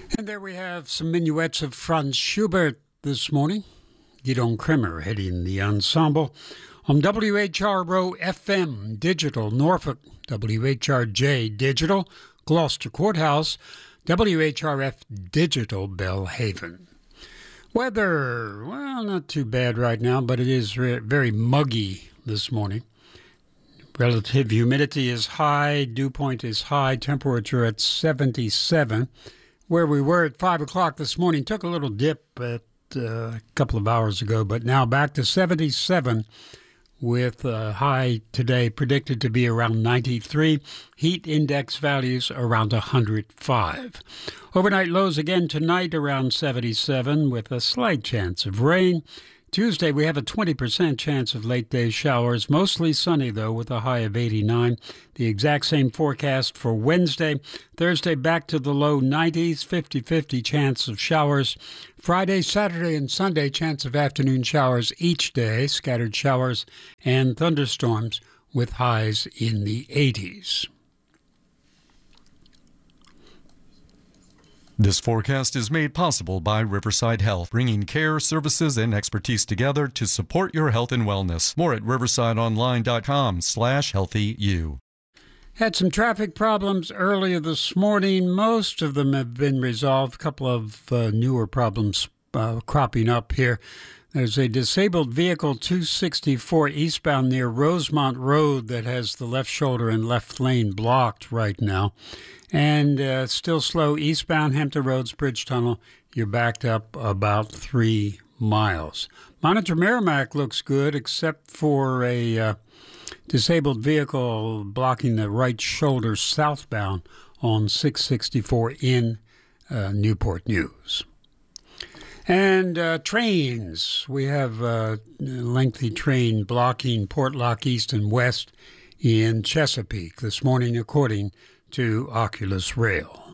And there we have some minuets of Franz Schubert this morning. Gidon Kremer heading the ensemble. On WHRO FM Digital Norfolk, WHRJ Digital Gloucester Courthouse, WHRF Digital Belhaven. Weather, well, not too bad right now, but it is very muggy this morning. Relative humidity is high, dew point is high, temperature at 77. Where we were at 5 o'clock this morning, took a little dip at a couple of hours ago, but now back to 77 with a high today predicted to be around 93. Heat index values around 105. Overnight lows again tonight around 77 with a slight chance of rain. Tuesday, we have a 20% chance of late-day showers, mostly sunny, though, with a high of 89. The exact same forecast for Wednesday. Thursday, back to the low 90s, 50-50 chance of showers. Friday, Saturday, and Sunday, chance of afternoon showers each day, scattered showers and thunderstorms with highs in the 80s. This forecast is made possible by Riverside Health, bringing care, services, and expertise together to support your health and wellness. More at riversideonline.com/healthyu. Had some traffic problems earlier this morning. Most of them have been resolved. A couple of newer problems cropping up here. There's a disabled vehicle 264 eastbound near Rosemont Road that has the left shoulder and left lane blocked right now. And still slow eastbound Hampton Roads Bridge Tunnel. You're backed up about 3 miles. Monitor Merrimack looks good except for a disabled vehicle blocking the right shoulder southbound on 664 in Newport News. And trains. We have a lengthy train blocking Portlock East and West in Chesapeake this morning, according to Oculus Rail.